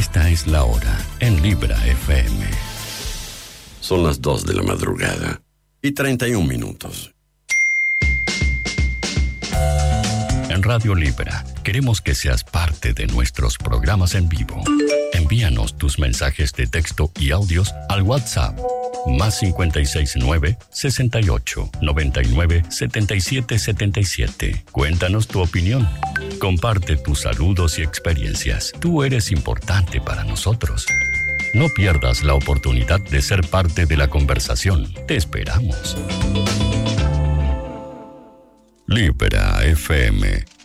Esta es la hora en Libra FM. Son las 2 de la madrugada y 31 minutos. En Radio Libra queremos que seas parte de nuestros programas en vivo. Envíanos tus mensajes de texto y audios al WhatsApp más 569 68 99 77 77. Cuéntanos tu opinión. Comparte tus saludos y experiencias. Tú eres importante para nosotros. No pierdas la oportunidad de ser parte de la conversación. Te esperamos. Libra FM.